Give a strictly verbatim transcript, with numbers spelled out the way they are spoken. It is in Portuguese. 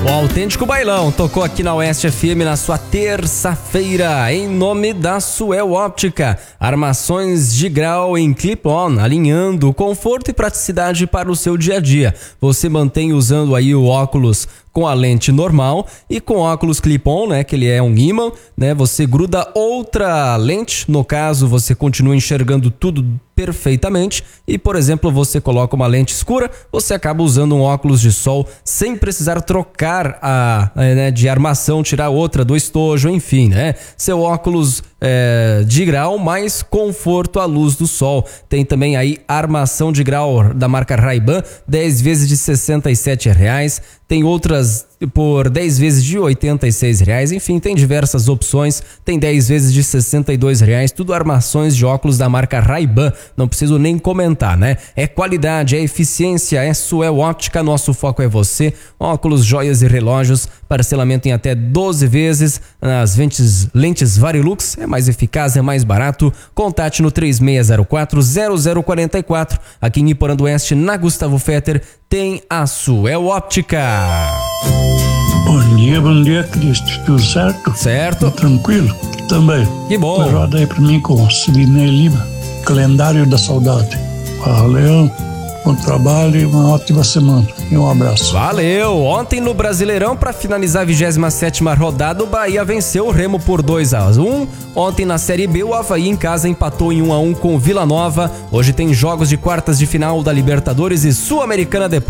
O autêntico bailão tocou aqui na Oeste F M na sua terça-feira, em nome da Suel Óptica. Armações de grau em clip-on, alinhando conforto e praticidade para o seu dia a dia. Você mantém usando aí o óculos com a lente normal e com óculos clip-on, né, que ele é um ímã, né, você gruda outra lente, no caso você continua enxergando tudo perfeitamente e, por exemplo, você coloca uma lente escura, você acaba usando um óculos de sol sem precisar trocar a, a né, de armação, tirar outra do estojo, enfim, né, seu óculos é, de grau mais conforto à luz do sol. Tem também aí armação de grau da marca Ray-Ban, dez vezes de sessenta e sete reais, tem outras por dez vezes de oitenta e seis reais, enfim, tem diversas opções, tem dez vezes de sessenta e dois reais, tudo armações de óculos da marca Ray-Ban, não preciso nem comentar, né? É qualidade, é eficiência, é Suel Óptica, nosso foco é você, óculos, joias e relógios, parcelamento em até doze vezes, nas lentes, lentes Varilux, é mais eficaz, é mais barato, contate no três seis zero quatro zero zero quatro quatro, aqui em Iporã do Oeste, na Gustavo Fetter, tem a Suel Óptica. Bom dia, bom dia, Cristo. Tudo certo? Certo. Tudo tranquilo? Também. Que bom. Roda aí pra mim com Sidney Lima, Calendário da Saudade. Valeu, bom trabalho e uma ótima semana. E um abraço. Valeu. Ontem no Brasileirão, para finalizar a vigésima sétima rodada, o Bahia venceu o Remo por dois a um. Ontem na Série B, o Avaí em casa empatou em um a um com o Vila Nova. Hoje tem jogos de quartas de final da Libertadores e Sul-Americana depois.